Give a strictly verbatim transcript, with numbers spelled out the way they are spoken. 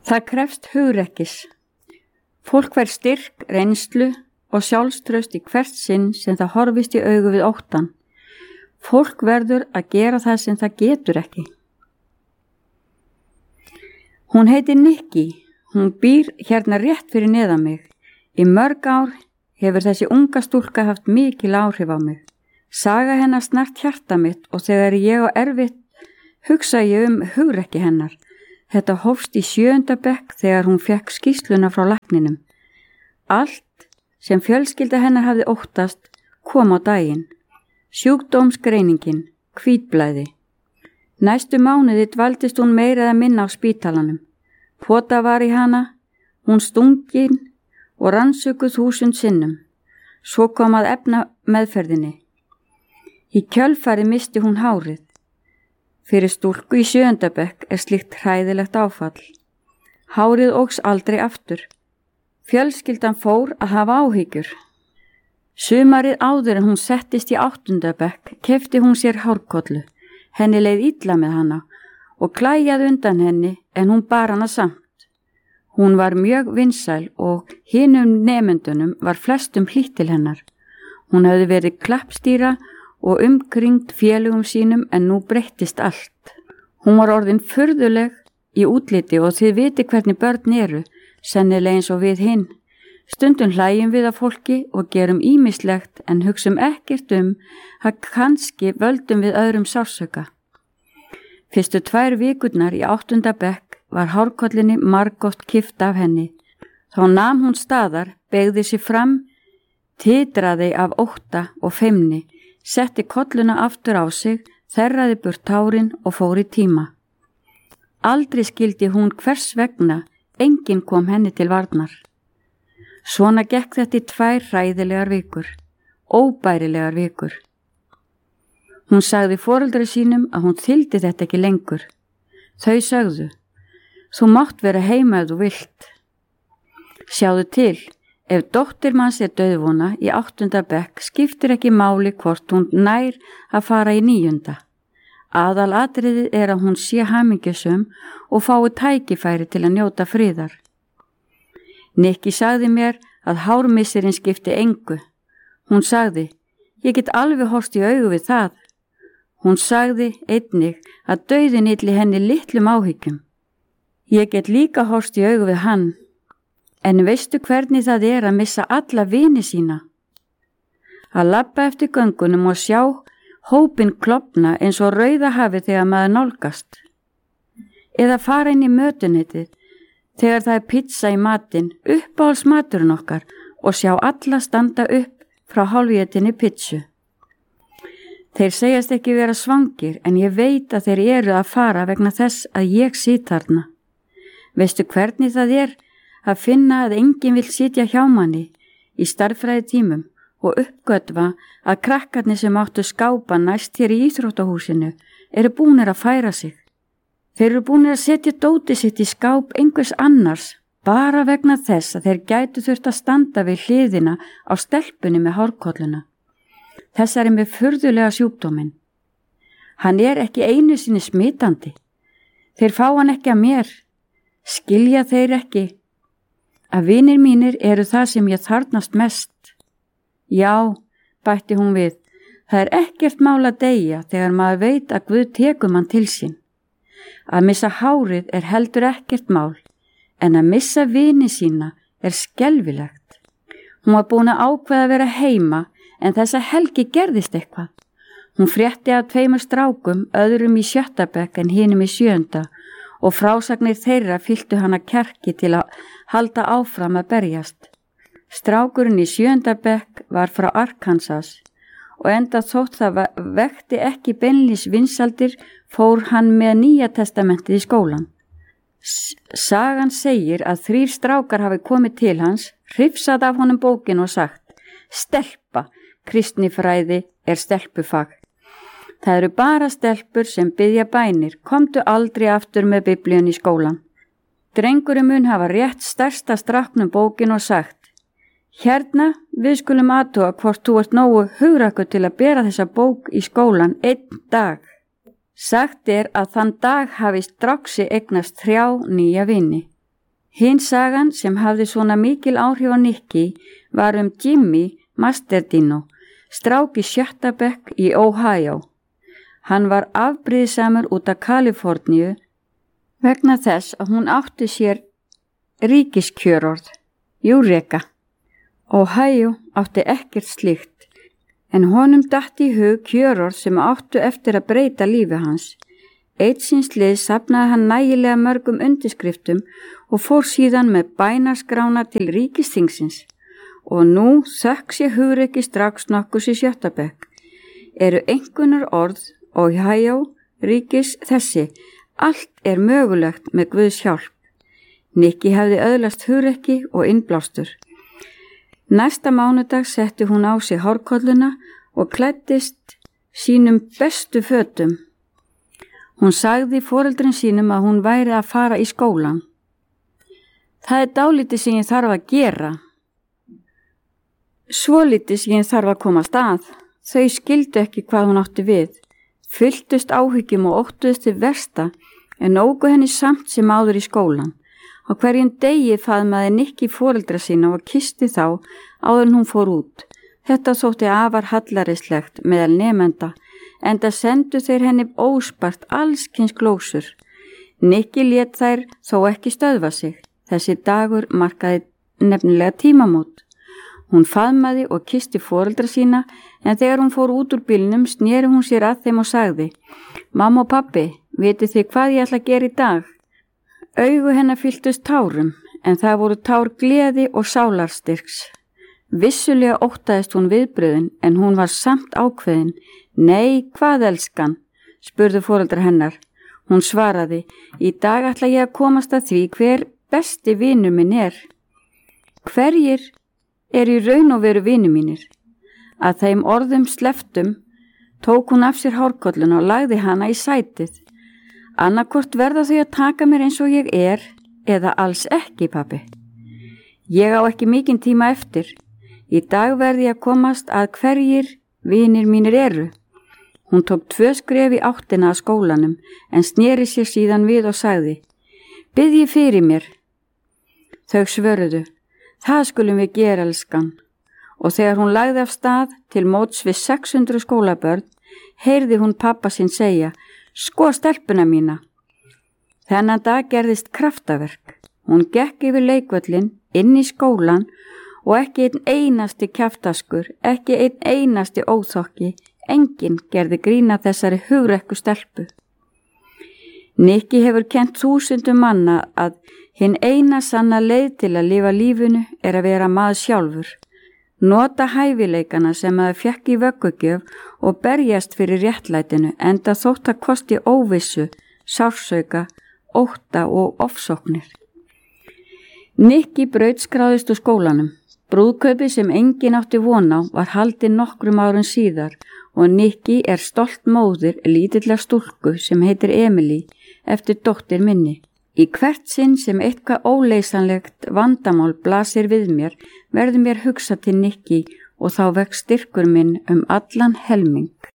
Það krefst hugrekkis. Fólk fær styrk, reynslu og sjálfstraust í hvert sinn sem það horfist í augu við óttan. Fólk verður að gera það sem það getur ekki. Hún heitir Nikki. Hún býr hérna rétt fyrir neðan mig. Í mörg ár hefur þessi unga stúlka haft mikil áhrif á mig. Saga hennar snart hjarta mitt og þegar ég á erfitt hugsa ég um hugrekki hennar. Þetta hófst í sjöunda bekk þegar hún fekk skýrsluna frá lækninum. Allt sem fjölskylda hennar hafði óttast kom á daginn. Sjúkdómsgreiningin, hvítblæði. Næstu mánuði dvaldist hún meira eða minna á spítalanum. Pota var í hana, hún stungin og rannsökuð þúsund sinnum. Svo kom að efna meðferðinni. Í kjölfari misti hún hárið. Fyrir stúlku í sjöunda bekk er slíkt hræðilegt áfall. Hárið óx aldrei aftur. Fjölskyldan fór að hafa áhyggjur. Sumarið áður en hún settist í áttunda bekk keypti hún sér hárkollu. Henni leið illa með hana og klæjaði undan henni en hún bar hana samt. Hún var mjög vinsæl og hinum nemendunum var flestum hlýtt til hennar. Hún hafði verið klappstýra og umkringd félugum sínum en nú breyttist allt. Hún var orðin furðuleg í útliti og þið viti hvernig börn eru, sennilega eins og við hinn. Stundum hlæjum við af fólki og gerum ýmislegt en hugsum ekkert um að kannski völdum við öðrum sársauka. Fyrstu tvær vikurnar í áttunda bekk var hárkollinni margoft kift af henni. Þá nam hún staðar, beygði sig fram, titraði af ótta og feimni, setti kolluna aftur á sig, þerraði burt tárin og fór í tíma. Aldrei skildi hún hvers vegna, enginn kom henni til varnar. Svona gekk þetta í tvær hræðilegar vikur, óbærilegar vikur. Hún sagði foreldri sínum að hún þyldi þetta ekki lengur. Þau sögðu, þú mátt vera heima ef þú vilt. Sjáðu til, ef dóttir manns er dauðvona í áttunda bekk skiptir ekki máli hvort hún nær að fara í níunda. Aðalatriðið er að hún sé hamingjusum og fái tækifæri til að njóta friðar. Nikki sagði mér að hármissirinn skipti engu. Hún sagði, ég get alveg horfst í augu við það. Hún sagði einnig að dauðinn ylli henni litlum áhyggjum. Ég get líka horfst í augu við hann. En veistu hvernig það er að missa alla vini sína? Að labba eftir göngunum og sjá hópinn klofna eins og rauða hafi þegar maður nálgast. Eða fara inn í mötuneytið þegar það er pizza í matinn, uppáhalds maturinn okkar og sjá alla standa upp frá hálfétinni pizzu. Þeir segjast ekki vera svangir en ég veit að þeir eru að fara vegna þess að ég sit þarna. Veistu hvernig það er að finna að enginn vill sitja hjá manni í starffræði tímum og uppgötva að krakkarnir sem áttu skápa næst hér í íþróttahúsinu eru búnir að færa sig. Þeir eru búnir að setja dótið sitt í skáp einhvers annars bara vegna þess að þeir gætu þurft að standa við hliðina á stelpunni með hárkolluna. Þessari með furðulega sjúkdóminn. Hann er ekki einu sinni smitandi. Þeir fá hann ekki að mér. Skilja þeir ekki að vinir mínir eru það sem ég þarnast mest. Já, bætti hún við, það er ekkert mál að deyja þegar maður veit að Guð tekur mann til sín. Að missa hárið er heldur ekkert mál, en að missa vini sína er skelfilegt. Hún var búin að ákveða að vera heima, en þessa helgi gerðist eitthvað. Hún frétti af tveimur strákum, öðrum í sjötta bekk en hinum í sjöunda, og frásagnir þeirra fylltu hana kjarki til að halda áfram að berjast. Strákurinn í sjöunda bekk var frá Arkansas og enda þótt það vekti ekki beinlínis vinsaldir fór hann með Nýja testamentið í skólan. Sagan segir að þrír strákar hafi komið til hans, hrifsað af honum bókin og sagt, stelpa, kristnifræði er stelpufag. Það eru bara stelpur sem biðja bænir, komdu aldrei aftur með biblíun í skólan. Drengurinn mun hafa rétt stærsta stráknum bókin og sagt, hérna við skulum athuga hvort þú ert nógu hugrakkur til að bera þessa bók í skólan einn dag. Sagt er að þann dag hafi stráksi eignast þrjá nýja vini. Hinn sagan sem hafði svona mikil áhrif á Nikki var um Jimmy Masterdino, strák í sjötta bekk í Ohio. Hann var afbrýðisamur út af Kaliforníu vegna þess að hún átti sér ríkiskjörorð, Eureka. Ohio átti ekkert slíkt, en honum datt í hug kjörorð sem áttu eftir að breyta lífi hans. Eitt síns liðs safnaði hann nægilega mörgum undirskriftum og fór síðan með bænaskrána til ríkisþingsins. Og nú þökk sé hugrekki strax nokkurs í sjötta bekk. Eru einhverjar orð Ohio ríkis þessi: allt er mögulegt með Guðs hjálp. Nikki hafði öðlast hugrekki og innblástur. Næsta mánudag setti hún á sig hárkolluna og klæddist sínum bestu fötum. Hún sagði foreldrin sínum að hún væri að fara í skólan. Það er dálítið sem ég þarf að gera. Svolítið sem ég þarf að koma stað. Þau skildu ekki hvað hún átti við. Fylltust áhyggjum og óttuðust til versta, en nógu henni samt sem áður í skólan. Á hverjum degi faðmaði Nikki foreldra sína og kisti þá áður en hún fór út. Þetta þótti afar hallarislegt meðal nemenda, enda sendu þeir henni óspart allskyns glósur. Nikki lét þær þó ekki stöðva sig. Þessi dagur markaði nefnilega tímamót. Hún faðmaði og kisti foreldra sína, en þegar hún fór út úr bílnum sneri hún sér að þeim og sagði: Mamma og pabbi, vitið þið hvað ég ætla að gera í dag? Augu hennar fylltust tárum, en það voru tár gleði og sálarstyrks. Vissulega óttaðist hún viðbröðin, en hún var samt ákveðin. Nei, hvað elskan? Spurðu foreldra hennar. Hún svaraði: Í dag ætla ég að komast að því hver besti vinur minn er. Hverjir er í raun og veru vinur mínir? Að þeim orðum sleftum tók hún af sér hárkolluna og lagði hana í sætið. Annarkvort verða þau að taka mér eins og ég er, eða alls ekki, pabbi. Ég á ekki mikinn tíma eftir. Í dag verði ég að komast að hverjir vinir mínir eru. Hún tók tvö skref í áttina að skólanum, en sneri sér síðan við og sagði: Biðji fyrir mér. Þau svöruðu: Það skulum við gera, elskan. Og þegar hún lagði af stað til móts við sex hundruð skólabörn, heyrði hún pappa sinn segja: Sko stelpuna mína. Þennan dag gerðist kraftaverk. Hún gekk yfir leikvöllin, inn í skólan, og ekki einn einasti kjaftaskur, ekki einn einasti óþokki, enginn gerði grína þessari hugrekku stelpu. Nikki hefur kennt þúsundum manna að hinn eina sanna leið til að lifa lífinu er að vera maður sjálfur. Nota hæfileikana sem maður fekk í vöggugjöf og berjast fyrir réttlætinu, enda þótt að kosti óvissu, sársauka, ótta og ofsóknir. Nikki brautskráðist úr skólanum. Brúðkaupi sem enginn átti von á var haldið nokkrum árum síðar og Nikki er stolt móðir lítillar stúlku sem heitir Emily eftir dóttir minni. Í hvert sinn sem eitthvað óleysanlegt vandamál blasir við mér, verður mér hugsa til Nikki og þá vex styrkur minn um allan helming.